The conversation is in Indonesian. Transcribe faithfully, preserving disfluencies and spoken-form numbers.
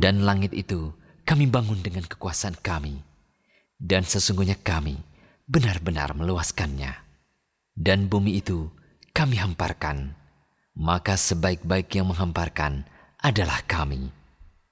Dan langit itu kami bangun dengan kekuasaan kami, dan sesungguhnya kami benar-benar meluaskannya. Dan bumi itu kami hamparkan, maka sebaik-baik yang menghamparkan adalah kami.